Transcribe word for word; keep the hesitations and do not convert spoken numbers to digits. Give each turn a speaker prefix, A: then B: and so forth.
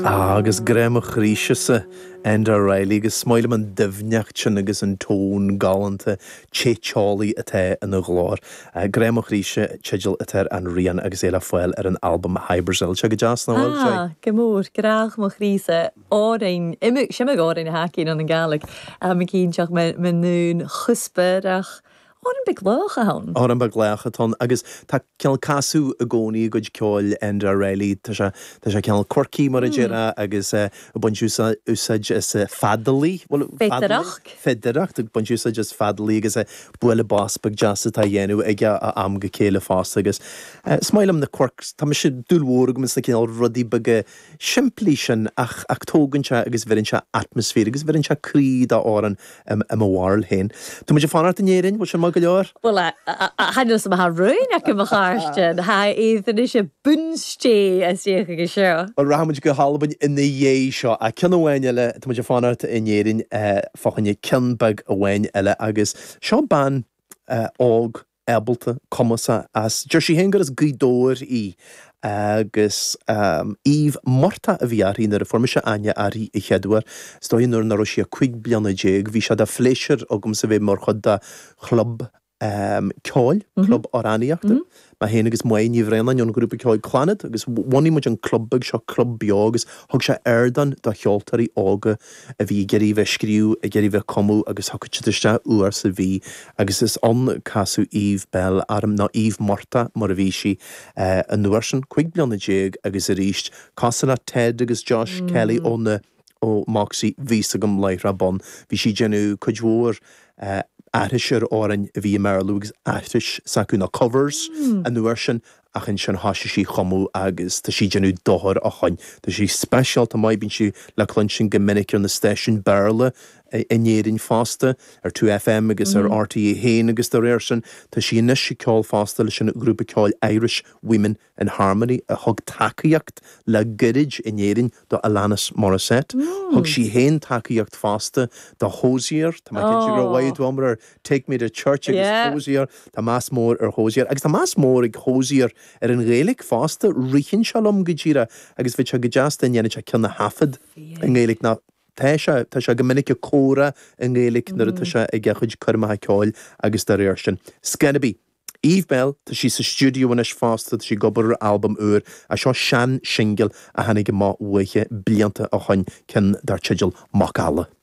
A: Agus gréimech ríise Enda Riley agus smaile man difneacht sin agus an tón galanta chéteálaí atá in a glár. Gréimech ríise teidir atá an rian agus éile foiil ar an album Hyberzil. Se go deas na bhil?
B: Ah, gomór, graach mo ríise árain, imig siime árain a hacín an an galig. A mi cín seach me nún chusperach Oran big lecha hon.
A: Oran big lecha ton agus tá ceal casú a gcónaí go ceáil Enda Riley tá sé tá sé ceal corcí mar a dhéire agus a bunúsa úsaid is fadalí
B: Feidirach
A: Feidirach ag bunúsa is fadalí agus a buile báspag jazz tá dhéanú ag a am go céile fásta agus smailm na corcs tá me sé dúlhór go mis na ceal rudí bag siimplí sin ach ach tóganse agus bhirinn se atmosfér agus bhirinn se críd a áran am a bhharil héin. Tá muidir fanart a néirin bhil sin
B: Well, I had some ha ruin ac yn machastion. Ha eithan eisiau bunstay as ych ag eisiau.
A: Wel, rhaid go halban in the ye seo. A cyn o wein ele, ty mwyd ffan ar yn ierin, ffochan ye cyn bag o wein ele, agus sio ban og ebalta, comasa, as Jersi Hengar as gydor I, agus um, Eve Morta a bhí arí na reformise aine arí I cheadúar. Stoi nuair na roisi a cuig bliana déag, bhí se da fléisir agam sa bheith mar chud da chlub um, ceáil, chlub oráníachta. Ma hen agus muin I bhréna yon grúpa ceáil clanad, agus waní muid an clubbag seo club beag, agus thug se airdan da cheoltarí ága a bhí geirí bheith scríú, a geirí bheith comú, agus thug se uair sa bhí, agus is an casú Eve Bell, arm na Eve Morta, mar a bhí si uh, an nuair sin cuig bliana déag, agus a ríist, Casana Ted agus Josh mm. Kelly onna ó Moxie vís agam leithra bon, bhí si genú cudhór uh, Arisher oran vi Marlugs Atish Sakuna covers mm. and the version achin sin hasisi chomu agus ta si genu dohar achin ta si special ta mai bin si la clunchin geminic on the station barrel in yerin faster or two F M agus mm. or R T A hain agus the rearson ta si nishi call faster sin group call Irish Women in Harmony a hug takiacht la gurage in yerin do Alanis Morissette mm. hug si hain takiacht faster the hosier ta ma oh. Kinji wide womber take me to church agus yeah. hosier ta mas more or hosier agus ta mas more ag hosier er an rélik faste richin shalom gejira agus vit gejast en yenich kinna hafid en rélik na Tasha tasha geminike córa en rélik nar tasha ag chuj kurma ha ceáil agus dar éirstin. Scannaby Eve Bell tá sí sa studio in is fásta tá sí gobar album úr a seo sean single a hanig má uaiche blianta a chuin cin dar teideal Mac Alla.